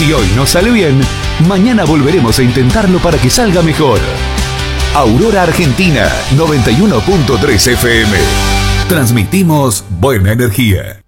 Si hoy no sale bien, mañana volveremos a intentarlo para que salga mejor. Aurora Argentina 91.3 FM. Transmitimos buena energía.